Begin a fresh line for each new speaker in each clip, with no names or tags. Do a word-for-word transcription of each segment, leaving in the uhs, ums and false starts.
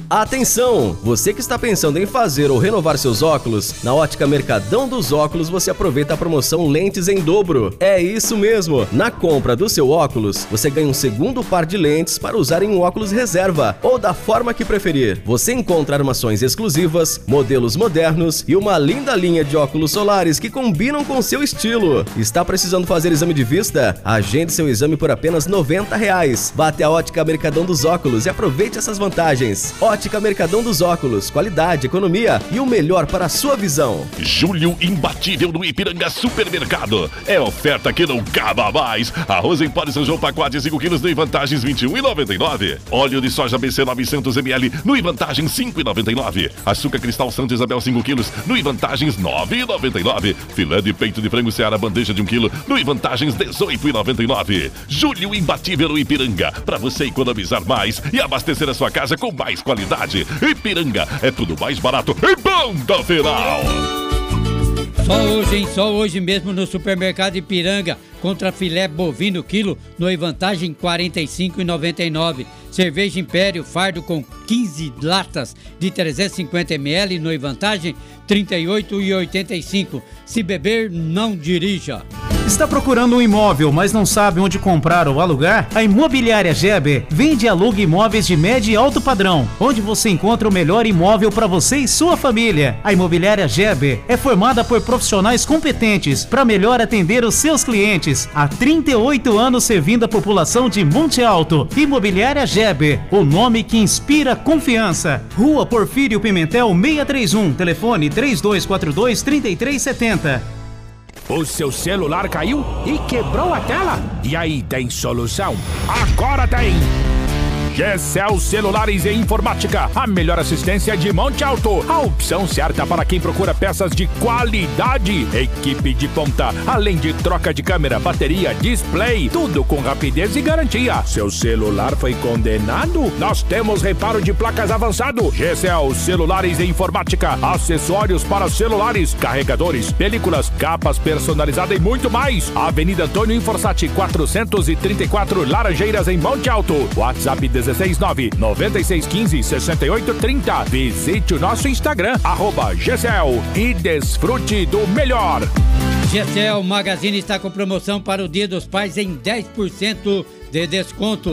Atenção! Você que está pensando em fazer ou renovar seus óculos, na Ótica Mercadão dos Óculos você aproveita a promoção Lentes em Dobro. É isso mesmo! Na compra do seu óculos, você ganha um segundo par de lentes para usar em um óculos reserva ou da forma que preferir. Você encontra armações exclusivas, modelos modernos e uma linda linha de óculos solares que combinam com seu estilo. Está precisando fazer exame de vista? Agende seu exame por apenas noventa reais. Vá até a Ótica Mercadão dos Óculos e aproveite essas vantagens. Ótica Mercadão dos Óculos, qualidade, economia e o melhor para a sua visão.
Julho imbatível no Ipiranga Supermercado. É oferta que não acaba mais. Arroz em pó de São João pacote cinco quilos no Vantagens vinte e um reais e noventa e nove centavos. Óleo de soja B C novecentos mililitros no Vantagens cinco reais e noventa e nove centavos. Açúcar cristal Santa Isabel cinco quilos no Vantagens nove reais e noventa e nove centavos. Filé de peito de frango Seara bandeja de um quilo no Vantagens dezoito reais e noventa e nove centavos. Julho imbatível no Ipiranga, para você economizar mais e abastecer a sua casa com mais qualidade. Ipiranga, é tudo mais barato e ponto final.
Só hoje, hein? Só hoje mesmo no Supermercado Ipiranga, contra filé bovino quilo, no Vantagem quarenta e cinco reais e noventa e nove centavos. Cerveja Império fardo com quinze latas de trezentos e cinquenta mililitros no Vantagem trinta e oito reais e oitenta e cinco centavos. Se beber, não dirija.
Está procurando um imóvel, mas não sabe onde comprar ou alugar? A Imobiliária Geber vende e aluga imóveis de médio e alto padrão, onde você encontra o melhor imóvel para você e sua família. A Imobiliária Geber é formada por profissionais competentes para melhor atender os seus clientes. Há trinta e oito anos servindo a população de Monte Alto. Imobiliária Geber, o nome que inspira confiança. Rua Porfírio Pimentel seiscentos e trinta e um, telefone três dois quatro dois, três três sete zero.
O seu celular caiu e quebrou a tela? E aí, tem solução? Agora tem! Gecel Celulares e Informática, a melhor assistência de Monte Alto. A opção certa para quem procura peças de qualidade. Equipe de ponta, além de troca de câmera, bateria, display, tudo com rapidez e garantia. Seu celular foi condenado? Nós temos reparo de placas avançado. Gecel Celulares e Informática, acessórios para celulares, carregadores, películas, capas personalizadas e muito mais. Avenida Antônio Inforsati, quatrocentos e trinta e quatro, Laranjeiras, em Monte Alto. WhatsApp dezesseis nove nove seis um cinco seis oito três zero. Visite o nosso Instagram, arroba Gecel, e desfrute do melhor.
Gecel Magazine está com promoção para o Dia dos Pais em dez por cento de desconto.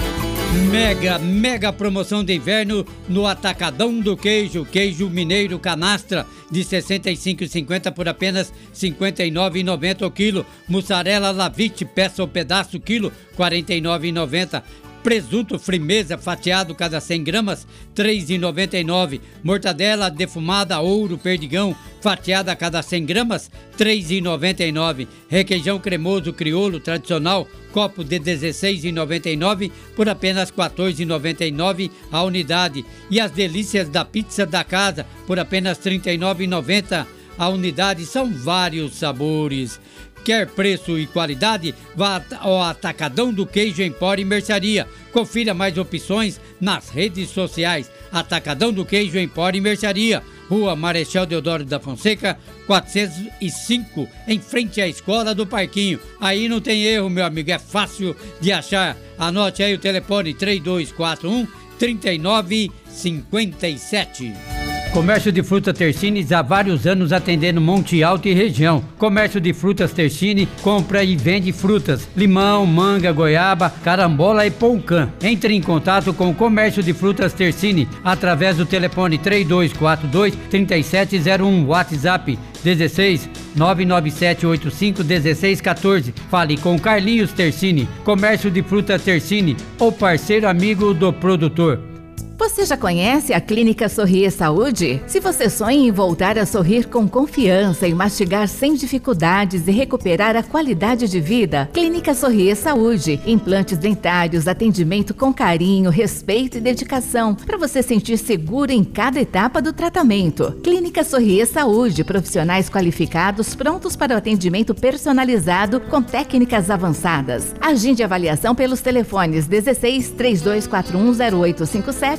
Mega, mega promoção de inverno no Atacadão do Queijo. Queijo mineiro canastra de sessenta e cinco reais e cinquenta centavos por apenas cinquenta e nove reais e noventa centavos o quilo. Mussarela Lavite, peça ou pedaço, quilo, quarenta e nove reais e noventa centavos. Presunto Frimeza fatiado cada cem gramas, três reais e noventa e nove centavos. Mortadela defumada Ouro Perdigão fatiada a cada cem gramas, três reais e noventa e nove centavos. Requeijão cremoso crioulo tradicional, copo de dezesseis reais e noventa e nove centavos por apenas quatorze reais e noventa e nove centavos a unidade. E as delícias da pizza da casa por apenas trinta e nove reais e noventa centavos a unidade. São vários sabores. Quer preço e qualidade? Vá ao Atacadão do Queijo Empório e Mercearia. Confira mais opções nas redes sociais. Atacadão do Queijo Empório e Mercearia. Rua Marechal Deodoro da Fonseca, quatrocentos e cinco, em frente à Escola do Parquinho. Aí não tem erro, meu amigo, é fácil de achar. Anote aí o telefone três dois quatro um, três nove cinco sete. Comércio de Frutas Tersines há vários anos atendendo Monte Alto e região. Comércio de Frutas Tersine compra e vende frutas, limão, manga, goiaba, carambola e poucã. Entre em contato com o Comércio de Frutas Tersine através do telefone três dois quatro dois, três sete zero um, WhatsApp dezesseis nove nove sete oito cinco um seis um quatro. Fale com Carlinhos Tersine. Comércio de Frutas Tersine, o parceiro amigo do produtor.
Você já conhece a Clínica Sorrir Saúde? Se você sonha em voltar a sorrir com confiança e mastigar sem dificuldades e recuperar a qualidade de vida, Clínica Sorrir Saúde. Implantes dentários, atendimento com carinho, respeito e dedicação, para você sentir seguro em cada etapa do tratamento. Clínica Sorrir Saúde, profissionais qualificados prontos para o atendimento personalizado com técnicas avançadas. Agende avaliação pelos telefones dezesseis, três dois quatro um, zero oito cinco sete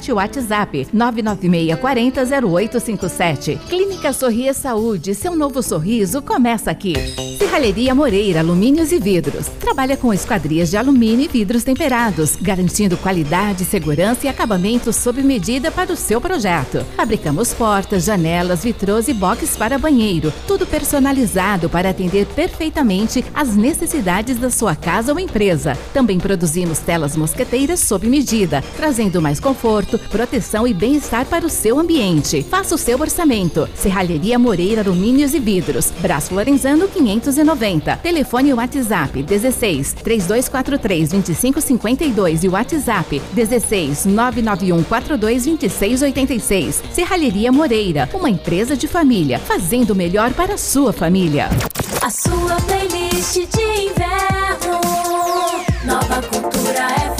Somente o WhatsApp nove nove seis quatro zero zero oito cinco sete. Clínica Sorria Saúde, seu novo sorriso começa aqui. Serralheria Moreira, alumínios e vidros. Trabalha com esquadrias de alumínio e vidros temperados, garantindo qualidade, segurança e acabamento sob medida para o seu projeto. Fabricamos portas, janelas, vitrôs e box para banheiro, tudo personalizado para atender perfeitamente às necessidades da sua casa ou empresa. Também produzimos telas mosqueteiras sob medida, trazendo mais conforto, proteção e bem-estar para o seu ambiente. Faça o seu orçamento. Serralheria Moreira, alumínios e vidros. Braço Lorenzano quinhentos e noventa. Telefone WhatsApp dezesseis, três dois quatro três, dois cinco cinco dois e WhatsApp dezesseis, nove nove um quatro dois, dois seis oito seis. Serralheria Moreira, uma empresa de família, fazendo o melhor para a sua família.
A sua playlist de inverno, Nova Cultura F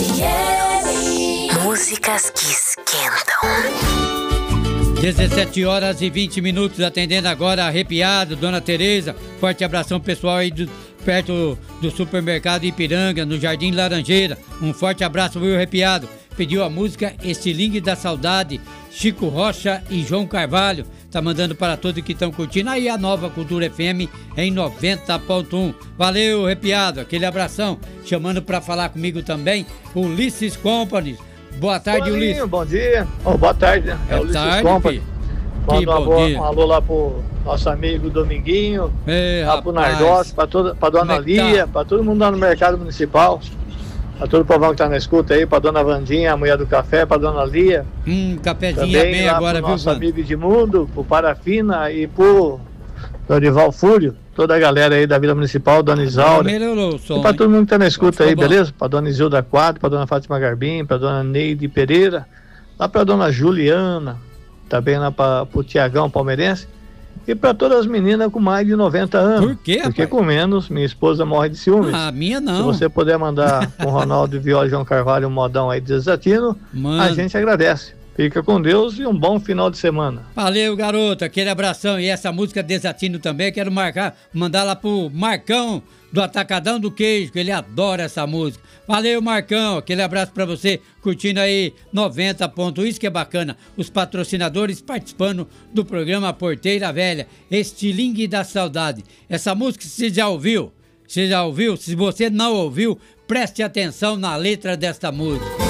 M.
Músicas que esquentam.
dezessete horas e vinte minutos, atendendo agora Arrepiado, Dona Tereza. Forte abração pessoal aí do, perto do supermercado Ipiranga, no Jardim Laranjeira. Um forte abraço, viu, Arrepiado? Pediu a música Estilingue da Saudade, Chico Rocha e João Carvalho. Tá mandando para todos que estão curtindo aí a Nova Cultura F M em noventa ponto um. Valeu, Arrepiado, aquele abração. Chamando para falar comigo também, Ulisses Company. Boa tarde,
Boa,
Ulisses.
Bom dia. Oh, boa tarde, né? É, é Ulisses
tarde,
Company. Manda
um,
boa, um alô lá pro nosso amigo Dominguinho,
Ei,
lá pro Nardos, pra, toda, pra Dona Lia, tá? Pra todo mundo lá no mercado municipal. Pra todo o povão que tá na escuta aí, pra Dona Vandinha, a mulher do café, pra Dona Lia.
Hum, cafezinho
também,
bem
lá
agora,
pro
viu,
nosso
Vando?
amigo Edmundo, pro Parafina e pro Dorival Fúrio, toda a galera aí da Vila Municipal, Dona Isaura.
Melhorou o som,
e pra
hein?
todo mundo que tá na escuta aí,
bom.
beleza? Pra Dona Isilda Quadro, pra Dona Fátima Garbim, pra Dona Neide Pereira, lá pra Dona Juliana, também lá pra, pro Tiagão Palmeirense. E para todas as meninas com mais de noventa anos.
Por quê,
Porque
rapaz?
com menos, minha esposa morre de ciúmes.
Ah, a minha não.
Se você puder mandar com o Ronaldo Viola e João Carvalho um modão aí de Desatino,
Mano.
a gente agradece. Fica com Deus e um bom final de semana.
Valeu, garoto, aquele abração. E essa música Desatino também, quero marcar, mandar lá pro Marcão do Atacadão do Queijo, que ele adora essa música. Valeu, Marcão, aquele abraço pra você, curtindo aí noventa ponto um, isso que é bacana. Os patrocinadores participando do programa Porteira Velha, Estilingue da Saudade. Essa música você já ouviu? Você já ouviu? Se você não ouviu, preste atenção na letra desta música.